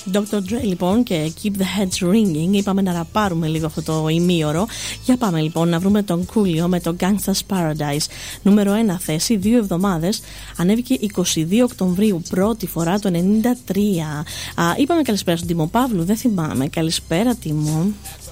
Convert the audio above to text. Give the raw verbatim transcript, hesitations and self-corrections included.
ντόκτορ Dre λοιπόν και Keep the Heads Ringing. Είπαμε να ραπάρουμε λίγο αυτό το ημίωρο. Για πάμε λοιπόν να βρούμε τον Coolio με το Gangsta's Paradise. Νούμερο ένα θέση, δύο εβδομάδες. Ανέβηκε εικοστή δεύτερη Οκτωβρίου, πρώτη φορά το ενενήντα τρία. Α, είπαμε καλησπέρα στον Τίμο Παύλου, δεν θυμάμαι. Καλησπέρα Τίμο.